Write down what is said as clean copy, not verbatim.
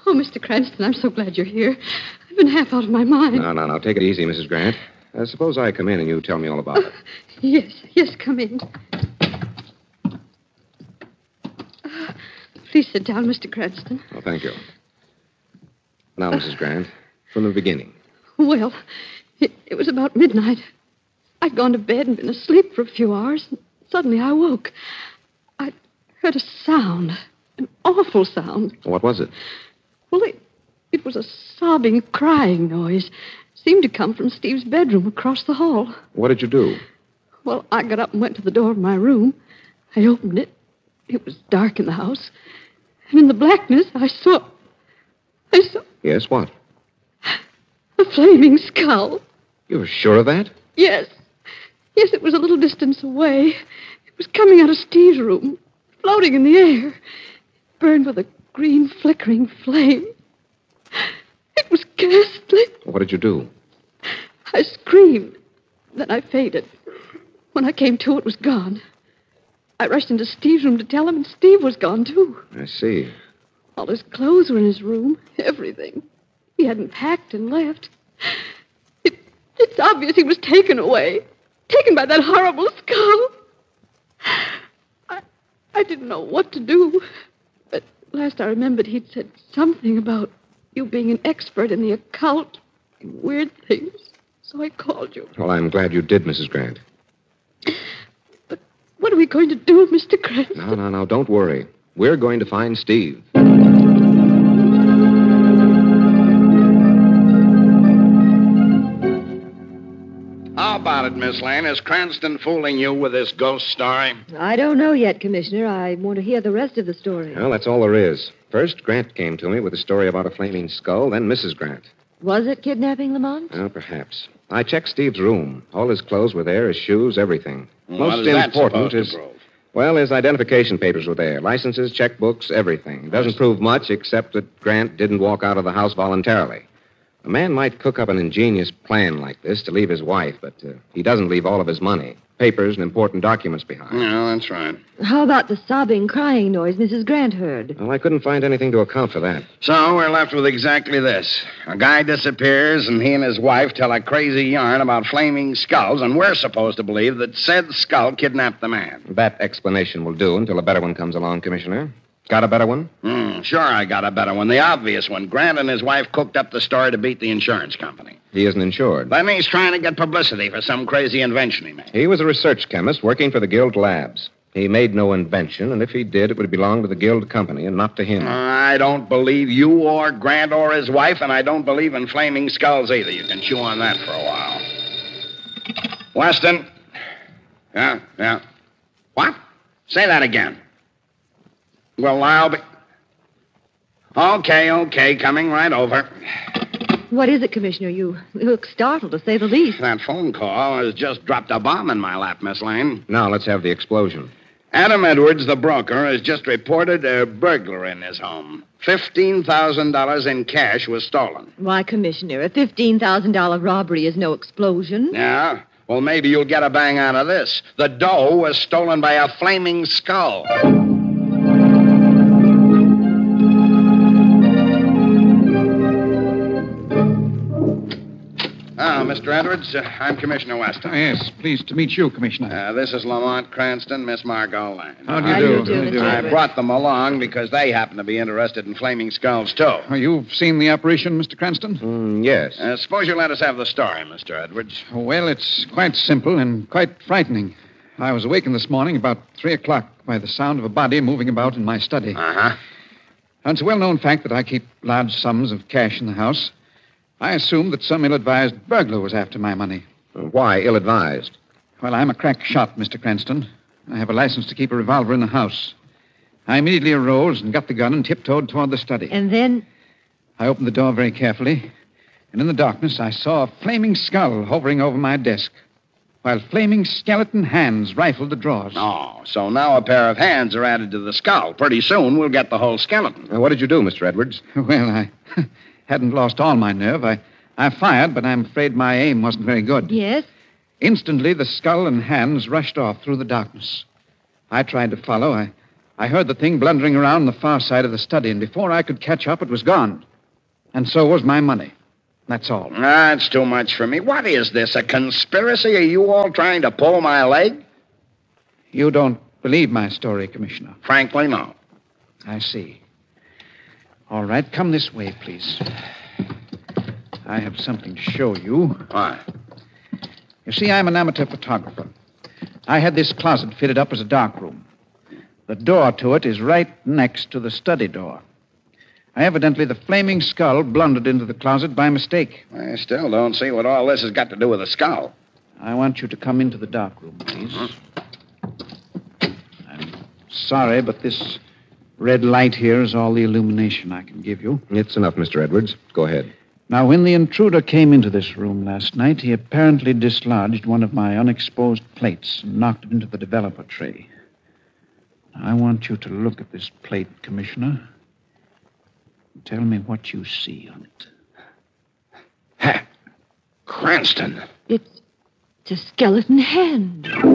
Oh, Mr. Cranston, I'm so glad you're here. I've been half out of my mind. No. Take it easy, Mrs. Grant. Suppose I come in and you tell me all about it. Yes, come in. Please sit down, Mr. Cranston. Oh, thank you. Now, Mrs. Grant, from the beginning. Well, it was about midnight. I'd gone to bed and been asleep for a few hours. And suddenly I woke. I heard a sound, an awful sound. What was it? Well, it was a sobbing, crying noise. It seemed to come from Steve's bedroom across the hall. What did you do? Well, I got up and went to the door of my room. I opened it. It was dark in the house. And in the blackness, I saw... Yes, what? A flaming skull. You're sure of that? Yes, it was a little distance away. It was coming out of Steve's room, floating in the air. It burned with a green, flickering flame. It was ghastly. What did you do? I screamed. Then I fainted. When I came to, it was gone. I rushed into Steve's room to tell him, and Steve was gone, too. I see. All his clothes were in his room, everything. He hadn't packed and left. It's obvious he was taken away. Taken by that horrible skull. I didn't know what to do. But last I remembered, he'd said something about you being an expert in the occult and weird things. So I called you. Well, I'm glad you did, Mrs. Grant. But what are we going to do, Mr. Cranston? No. Don't worry. We're going to find Steve. How about it, Miss Lane? Is Cranston fooling you with this ghost story? I don't know yet, Commissioner. I want to hear the rest of the story. Well, that's all there is. First, Grant came to me with a story about a flaming skull, then Mrs. Grant. Was it kidnapping, Lamont? Well, perhaps. I checked Steve's room. All his clothes were there, his shoes, everything. What is that supposed to prove? Well, his identification papers were there. Licenses, checkbooks, everything. It doesn't prove much except that Grant didn't walk out of the house voluntarily. A man might cook up an ingenious plan like this to leave his wife, but he doesn't leave all of his money, papers, and important documents behind. Yeah, that's right. How about the sobbing, crying noise Mrs. Grant heard? Well, I couldn't find anything to account for that. So we're left with exactly this. A guy disappears, and he and his wife tell a crazy yarn about flaming skulls, and we're supposed to believe that said skull kidnapped the man. That explanation will do until a better one comes along, Commissioner. Got a better one? Sure, I got a better one. The obvious one. Grant and his wife cooked up the story to beat the insurance company. He isn't insured. Then he's trying to get publicity for some crazy invention he made. He was a research chemist working for the Guild Labs. He made no invention, and if he did, it would belong to the Guild company and not to him. I don't believe you or Grant or his wife, and I don't believe in flaming skulls either. You can chew on that for a while. Weston. Yeah. What? Say that again. Well, I'll be... Okay, coming right over. What is it, Commissioner? You look startled, to say the least. That phone call has just dropped a bomb in my lap, Miss Lane. Now, let's have the explosion. Adam Edwards, the broker, has just reported a burglary in his home. $15,000 in cash was stolen. Why, Commissioner, a $15,000 robbery is no explosion. Yeah? Well, maybe you'll get a bang out of this. The dough was stolen by a flaming skull. Mr. Edwards, I'm Commissioner Weston. Yes, pleased to meet you, Commissioner. This is Lamont Cranston, Miss Margot Lane. How do you do? I brought them along because they happen to be interested in flaming skulls, too. You've seen the apparition, Mr. Cranston? Yes. Suppose you let us have the story, Mr. Edwards. Well, it's quite simple and quite frightening. I was awakened this morning about 3 o'clock by the sound of a body moving about in my study. Uh-huh. Now, it's a well-known fact that I keep large sums of cash in the house. I assumed that some ill-advised burglar was after my money. Why ill-advised? Well, I'm a crack shot, Mr. Cranston. I have a license to keep a revolver in the house. I immediately arose and got the gun and tiptoed toward the study. And then? I opened the door very carefully, and in the darkness I saw a flaming skull hovering over my desk, while flaming skeleton hands rifled the drawers. Oh, so now a pair of hands are added to the skull. Pretty soon we'll get the whole skeleton. What did you do, Mr. Edwards? Well, I hadn't lost all my nerve. I fired, but I'm afraid my aim wasn't very good. Yes? Instantly, the skull and hands rushed off through the darkness. I tried to follow. I heard the thing blundering around the far side of the study, and before I could catch up, it was gone. And so was my money. That's all. That's too much for me. What is this, a conspiracy? Are you all trying to pull my leg? You don't believe my story, Commissioner. Frankly, no. I see. All right, come this way, please. I have something to show you. What? You see, I'm an amateur photographer. I had this closet fitted up as a darkroom. The door to it is right next to the study door. Evidently, the flaming skull blundered into the closet by mistake. I still don't see what all this has got to do with the skull. I want you to come into the darkroom, please. I'm sorry, but this red light here is all the illumination I can give you. It's enough, Mr. Edwards. Go ahead. Now, when the intruder came into this room last night, he apparently dislodged one of my unexposed plates and knocked it into the developer tray. I want you to look at this plate, Commissioner. Tell me what you see on it. Ha! Cranston. It's a skeleton hand.